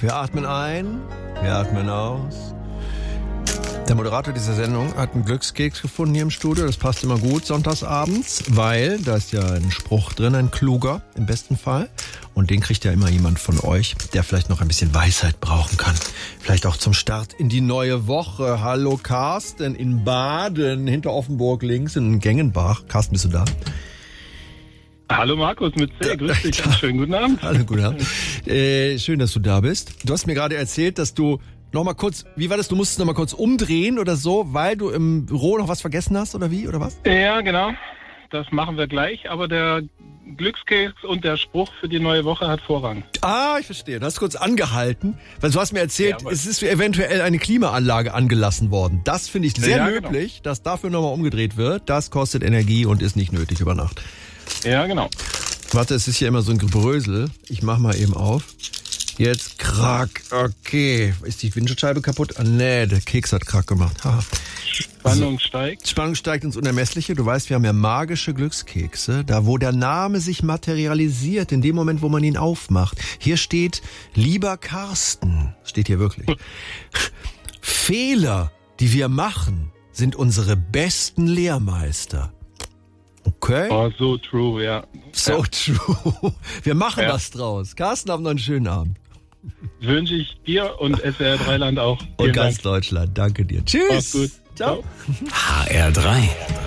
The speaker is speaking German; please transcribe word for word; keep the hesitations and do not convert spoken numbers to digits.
Wir atmen ein, wir atmen aus. Der Moderator dieser Sendung hat einen Glückskeks gefunden hier im Studio. Das passt immer gut sonntagsabends, weil da ist ja ein Spruch drin, ein kluger im besten Fall. Und den kriegt ja immer jemand von euch, der vielleicht noch ein bisschen Weisheit brauchen kann. Vielleicht auch zum Start in die neue Woche. Hallo Carsten in Baden, hinter Offenburg links in Gengenbach. Carsten, bist du da? Hallo Markus mit C, grüß dich, einen schönen guten Abend. Hallo, guten Abend. Äh, schön, dass du da bist. Du hast mir gerade erzählt, dass du noch mal kurz, wie war das, du musstest noch mal kurz umdrehen oder so, weil du im Büro noch was vergessen hast oder wie, oder was? Ja, genau, das machen wir gleich, aber der Glückskeks und der Spruch für die neue Woche hat Vorrang. Ah, ich verstehe, du hast kurz angehalten, weil du hast mir erzählt, ja, es ist eventuell eine Klimaanlage angelassen worden. Das finde ich sehr ja, löblich, genau. dass dafür noch mal umgedreht wird. Das kostet Energie und ist nicht nötig über Nacht. Ja, genau. Warte, es ist hier immer so ein Gebrösel. Ich mach mal eben auf. Jetzt krack. Okay. Ist die Windschutzscheibe kaputt? Ah, nee, der Keks hat krack gemacht. Ha. Spannung so. steigt. Spannung steigt ins Unermessliche. Du weißt, wir haben ja magische Glückskekse. Da, wo der Name sich materialisiert, in dem Moment, wo man ihn aufmacht. Hier steht, lieber Carsten. Steht hier wirklich. Fehler, die wir machen, sind unsere besten Lehrmeister. Okay. Oh, so true, ja. So ja. true. Wir machen ja. was draus. Carsten, habt noch einen schönen Abend. Wünsche ich dir und S W R drei Land auch. Und Vielen ganz Dank. Deutschland. Danke dir. Tschüss. Mach's gut. Ciao. Ciao. H R drei.